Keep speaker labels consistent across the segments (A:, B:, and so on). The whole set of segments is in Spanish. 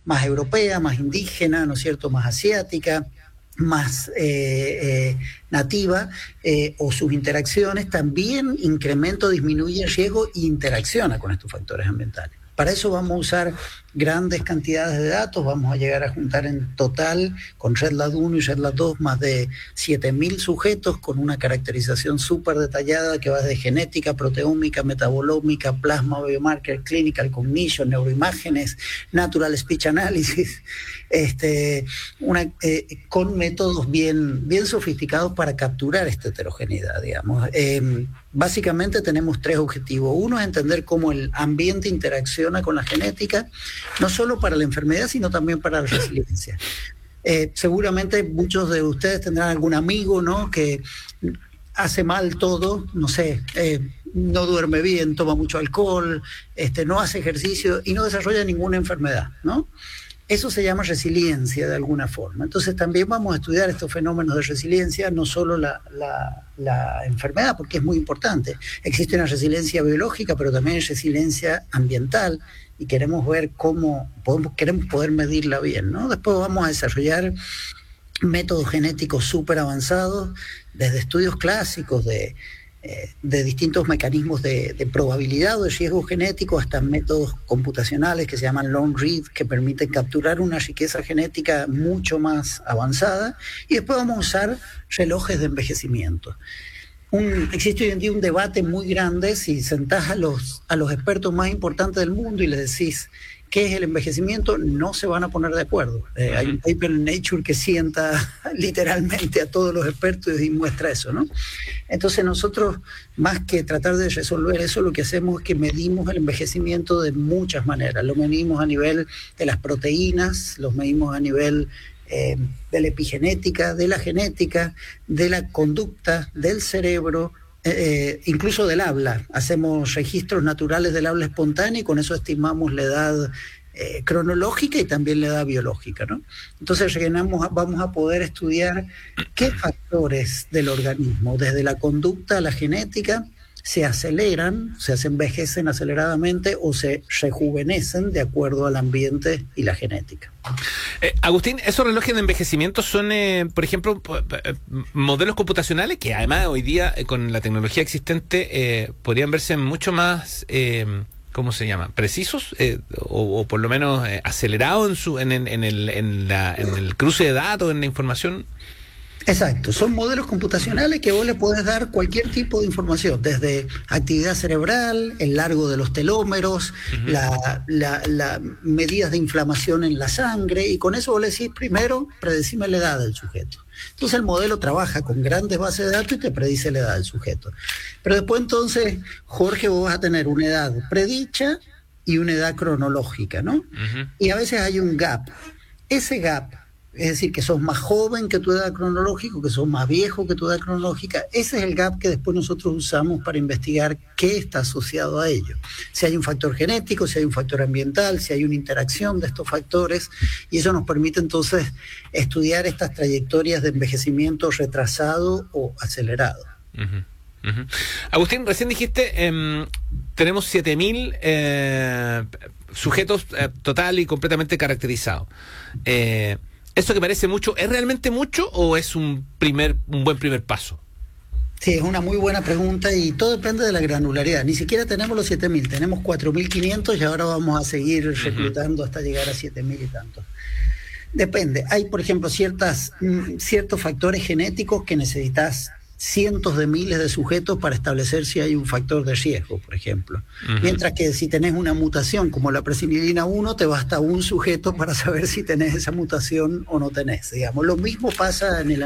A: más europea, más indígena, ¿no es cierto?, más asiática, más nativa, o sus interacciones, también incrementa o disminuye el riesgo e interacciona con estos factores ambientales. Para eso vamos a usar grandes cantidades de datos, vamos a llegar a juntar en total con RedLab 1 y RedLab 2 más de 7.000 sujetos con una caracterización súper detallada que va desde genética, proteómica, metabolómica, plasma, biomarker, clinical cognition, neuroimágenes, natural speech analysis, con métodos bien sofisticados para capturar esta heterogeneidad, digamos. Básicamente tenemos 3 objetivos. Uno es entender cómo el ambiente interacciona con la genética, no solo para la enfermedad, sino también para la resiliencia. Seguramente muchos de ustedes tendrán algún amigo, ¿no?, que hace mal todo, no sé, no duerme bien, toma mucho alcohol, no hace ejercicio y no desarrolla ninguna enfermedad, ¿no? Eso se llama resiliencia de alguna forma. Entonces también vamos a estudiar estos fenómenos de resiliencia, no solo la enfermedad, porque es muy importante. Existe una resiliencia biológica, pero también hay resiliencia ambiental, y queremos ver queremos poder medirla bien, ¿no? Después vamos a desarrollar métodos genéticos súper avanzados, desde estudios clásicos de distintos mecanismos de probabilidad o de riesgo genético hasta métodos computacionales que se llaman long read, que permiten capturar una riqueza genética mucho más avanzada. Y después vamos a usar relojes de envejecimiento. Existe hoy en día un debate muy grande. Si sentás a los expertos más importantes del mundo y les decís qué es el envejecimiento, no se van a poner de acuerdo. Hay un paper en Nature que sienta literalmente a todos los expertos y muestra eso, ¿no? Entonces nosotros, más que tratar de resolver eso, lo que hacemos es que medimos el envejecimiento de muchas maneras. Lo medimos a nivel de las proteínas, los medimos a nivel de la epigenética, de la genética, de la conducta, del cerebro, incluso del habla. Hacemos registros naturales del habla espontánea y con eso estimamos la edad cronológica y también la edad biológica, ¿no? Entonces vamos a poder estudiar qué factores del organismo, desde la conducta a la genética, se aceleran, se envejecen aceleradamente o se rejuvenecen de acuerdo al ambiente y la genética.
B: Agustín, esos relojes de envejecimiento son, por ejemplo, modelos computacionales que además hoy día con la tecnología existente podrían verse mucho más, ¿cómo se llama?, precisos, o por lo menos acelerados en el cruce de datos, en la información.
A: Exacto, son modelos computacionales que vos le podés dar cualquier tipo de información, desde actividad cerebral, el largo de los telómeros, la medidas de inflamación en la sangre, y con eso vos le decís, primero, predecime la edad del sujeto. Entonces el modelo trabaja con grandes bases de datos y te predice la edad del sujeto. Pero después entonces, Jorge, vos vas a tener una edad predicha y una edad cronológica, ¿no? Y a veces hay un gap. Ese gap, es decir, que sos más joven que tu edad cronológica, que sos más viejo que tu edad cronológica, ese es el gap que después nosotros usamos para investigar qué está asociado a ello. Si hay un factor genético, si hay un factor ambiental, si hay una interacción de estos factores, y eso nos permite entonces estudiar estas trayectorias de envejecimiento retrasado o acelerado.
B: Agustín, recién dijiste, tenemos 7.000 sujetos total y completamente caracterizados. ¿Esto que parece mucho, es realmente mucho o es un buen primer paso?
A: Sí, es una muy buena pregunta y todo depende de la granularidad. Ni siquiera tenemos los 7.000, tenemos 4.500 y ahora vamos a seguir reclutando hasta llegar a 7.000 y tantos. Depende. Hay, por ejemplo, ciertos factores genéticos que necesitas cientos de miles de sujetos para establecer si hay un factor de riesgo, por ejemplo. Mientras que si tenés una mutación como la presinilina 1, te basta un sujeto para saber si tenés esa mutación o no tenés, digamos. Lo mismo pasa en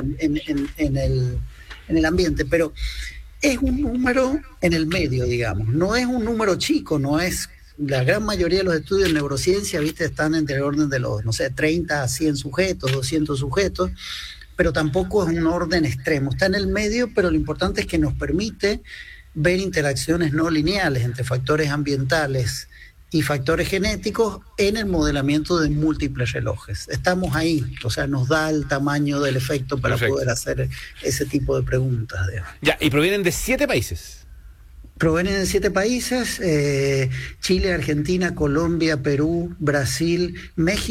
A: el ambiente, pero es un número en el medio, digamos. No es un número chico, no es... La gran mayoría de los estudios en neurociencia, ¿viste?, están entre el orden de los, 30 a 100 sujetos, 200 sujetos, pero tampoco es un orden extremo. Está en el medio, pero lo importante es que nos permite ver interacciones no lineales entre factores ambientales y factores genéticos en el modelamiento de múltiples relojes. Estamos ahí, o sea, nos da el tamaño del efecto para poder hacer ese tipo de preguntas.
B: Ya, y provienen de 7 países.
A: Provienen de 7 países, Chile, Argentina, Colombia, Perú, Brasil, México.